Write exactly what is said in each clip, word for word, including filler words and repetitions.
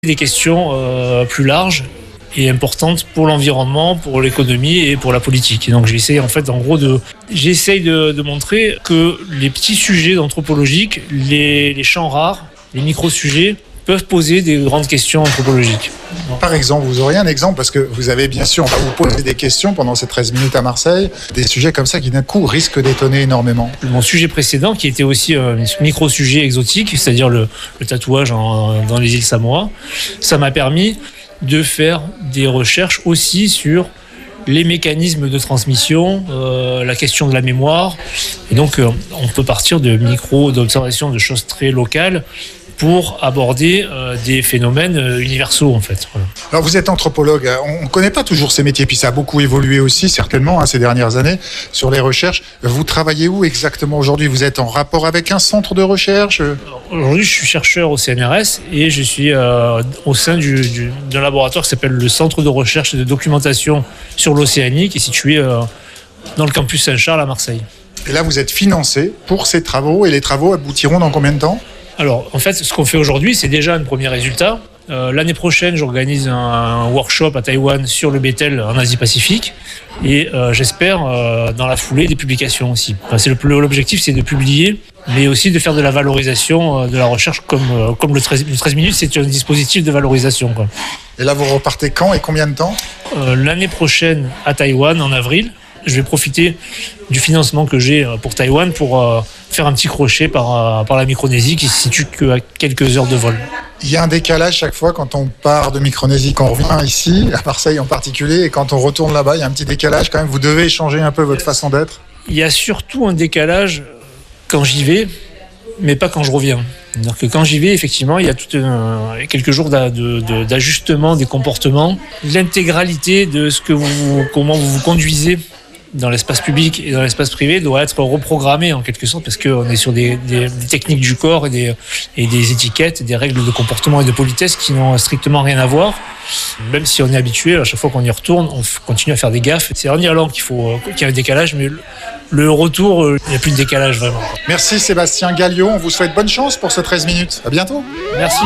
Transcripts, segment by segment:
des questions euh, plus larges et importantes pour l'environnement, pour l'économie et pour la politique. Et donc j'essaie en fait en gros de j'essaye de, de montrer que les petits sujets d'anthropologique, les, les champs rares, les micro-sujets peuvent poser des grandes questions anthropologiques. Par exemple, vous auriez un exemple, parce que vous avez bien sûr, on va vous poser des questions pendant ces treize minutes à Marseille, des sujets comme ça qui d'un coup risquent d'étonner énormément. Mon sujet précédent, qui était aussi un micro-sujet exotique, c'est-à-dire le, le tatouage en, dans les îles Samoa, ça m'a permis de faire des recherches aussi sur les mécanismes de transmission, euh, la question de la mémoire. Et donc, euh, on peut partir de micro, d'observation de choses très locales pour aborder euh, des phénomènes euh, universaux, en fait. Voilà. Alors, vous êtes anthropologue. On ne connaît pas toujours ces métiers, puis ça a beaucoup évolué aussi, certainement, hein, ces dernières années, sur les recherches. Vous travaillez où exactement aujourd'hui ? Vous êtes en rapport avec un centre de recherche ? Alors, aujourd'hui, je suis chercheur au C N R S et je suis euh, au sein du, du, d'un laboratoire qui s'appelle le Centre de recherche et de documentation sur l'Océanie, qui est situé euh, dans le campus Saint-Charles à Marseille. Et là, vous êtes financé pour ces travaux, et les travaux aboutiront dans combien de temps ? Alors, en fait, ce qu'on fait aujourd'hui, c'est déjà un premier résultat. Euh, l'année prochaine, j'organise un, un workshop à Taïwan sur le bétel en Asie-Pacifique. Et euh, j'espère, euh, dans la foulée, des publications aussi. Enfin, c'est le, l'objectif, c'est de publier, mais aussi de faire de la valorisation euh, de la recherche, comme, euh, comme le treize, le treize minutes, c'est un dispositif de valorisation, quoi. Et là, vous repartez quand et combien de temps ? euh, L'année prochaine, à Taïwan, en avril. Je vais profiter du financement que j'ai pour Taïwan pour euh, faire un petit crochet par, euh, par la Micronésie qui se situe qu'à quelques heures de vol. Il y a un décalage chaque fois quand on part de Micronésie, quand on revient ici, à Marseille en particulier, et quand on retourne là-bas, il y a un petit décalage quand même. Vous devez changer un peu votre façon d'être. Il y a surtout un décalage quand j'y vais, mais pas quand je reviens. C'est-à-dire que quand j'y vais, effectivement, il y a tout un, quelques jours d'a, de, de, d'ajustement des comportements, l'intégralité de ce que vous, comment vous vous conduisez dans l'espace public et dans l'espace privé doit être reprogrammé en quelque sorte, parce qu'on est sur des, des, des techniques du corps et des, et des étiquettes, des règles de comportement et de politesse qui n'ont strictement rien à voir. Même si on est habitué, à chaque fois qu'on y retourne, on continue à faire des gaffes. C'est en y allant qu'il faut qu'il y a un décalage, mais le retour, il n'y a plus de décalage vraiment. Merci Sébastien Galliot, on vous souhaite bonne chance pour ce treize minutes. À bientôt. Merci.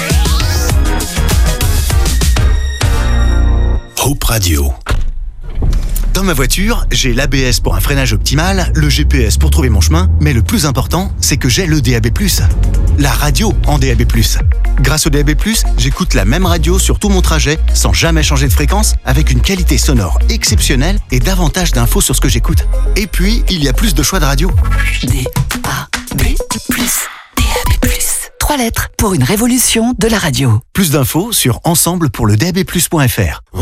Hope Radio. Dans ma voiture, j'ai l'A B S pour un freinage optimal, le G P S pour trouver mon chemin, mais le plus important, c'est que j'ai le D A B plus. La radio en D A B plus. Grâce au D A B plus, j'écoute la même radio sur tout mon trajet, sans jamais changer de fréquence, avec une qualité sonore exceptionnelle et davantage d'infos sur ce que j'écoute. Et puis, il y a plus de choix de radio. D A B plus. D A B plus. Trois lettres pour une révolution de la radio. Plus d'infos sur ensemble pour le D A B plus point F R.